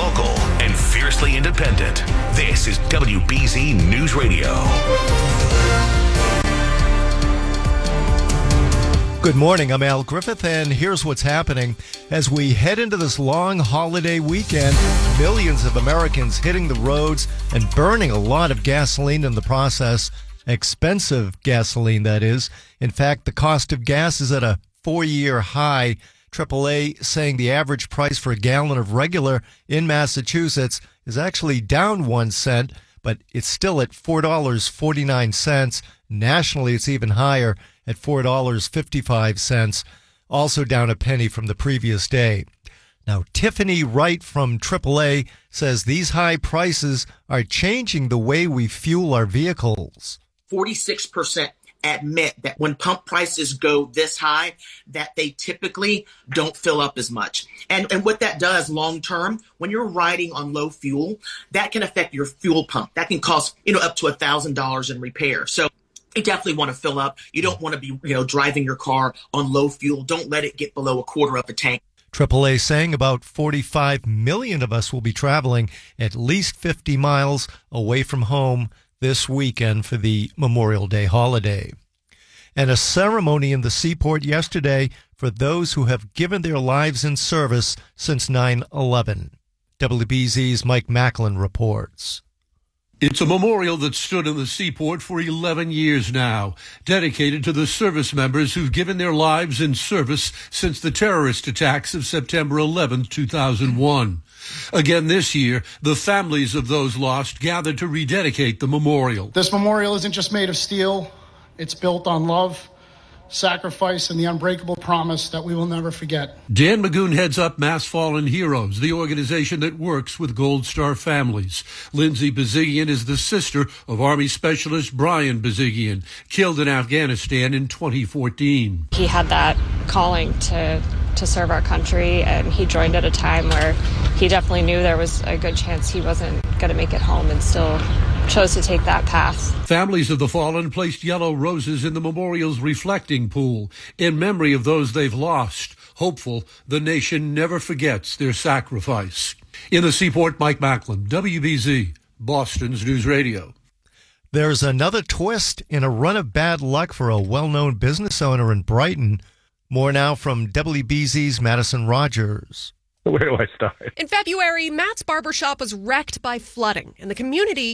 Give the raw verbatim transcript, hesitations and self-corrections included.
local, and fiercely independent. This is W B Z News Radio. Good morning, I'm Al Griffith, and here's what's happening. As we head into this long holiday weekend, millions of Americans hitting the roads and burning a lot of gasoline in the process. Expensive gasoline, that is. In fact, the cost of gas is at a four-year high. triple A saying the average price for a gallon of regular in Massachusetts is actually down one cent, but it's still at four dollars and forty-nine cents. Nationally, it's even higher at four dollars and fifty-five cents, also down a penny from the previous day. Now, Tiffany Wright from triple A says these high prices are changing the way we fuel our vehicles. forty-six percent admit that when pump prices go this high, that they typically don't fill up as much. And and what that does long term, when you're riding on low fuel, that can affect your fuel pump. That can cost, you know, up to one thousand dollars in repair. So you definitely want to fill up. You don't want to be, you know, driving your car on low fuel. Don't let it get below a quarter of a tank. triple A saying about forty-five million of us will be traveling at least fifty miles away from home this weekend for the Memorial Day holiday. And a ceremony in the Seaport yesterday for those who have given their lives in service since nine eleven. W B Z's Mike Macklin reports. It's a memorial that stood in the Seaport for eleven years now, dedicated to the service members who've given their lives in service since the terrorist attacks of September eleventh, two thousand one. Again this year, the families of those lost gathered to rededicate the memorial. This memorial isn't just made of steel. It's built on love, sacrifice, and the unbreakable promise that we will never forget. Dan Magoon heads up Mass Fallen Heroes, the organization that works with Gold Star families. Lindsay Bazigian is the sister of Army Specialist Brian Bazigian, killed in Afghanistan in twenty fourteen. He had that calling to to serve our country, and he joined at a time where he definitely knew there was a good chance he wasn't going to make it home, and still chose to take that path. Families of the fallen placed yellow roses in the memorial's reflecting pool in memory of those they've lost, hopeful the nation never forgets their sacrifice. In the Seaport, Mike Macklin, W B Z, Boston's News Radio. There's another twist in a run of bad luck for a well-known business owner in Brighton. More now from W B Z's Madison Rogers. Where do I start? In February, Matt's barbershop was wrecked by flooding, and the community